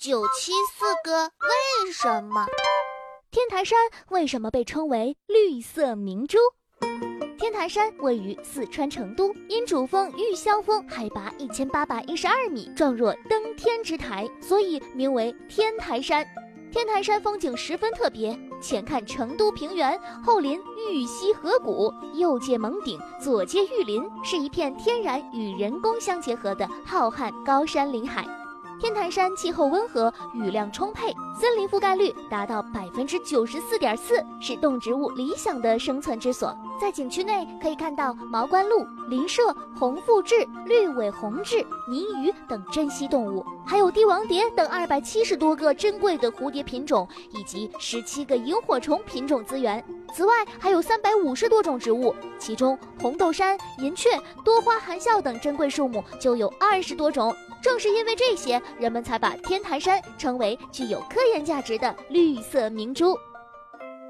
974个为什么？ 天台山为什么被称为绿色明珠？天台山位于四川成都，因主峰玉霄峰海拔1812米，状若登天之台，所以名为天台山。天台山风景十分特别，前看成都平原，后临玉溪河谷，右接蒙顶，左接玉林，是一片天然与人工相结合的浩瀚高山林海。天台山气候温和，雨量充沛，森林覆盖率达到94.4%，是动植物理想的生存之所。在景区内可以看到毛冠鹭、林麝、红腹雉、绿尾红雉、泥鱼等珍稀动物，还有帝王蝶等270多个珍贵的蝴蝶品种，以及17个萤火虫品种资源。此外，还有350多种植物，其中红豆杉、银雀、多花含笑等珍贵树木就有20多种。正是因为这些，人们才把天台山称为具有科研价值的绿色明珠。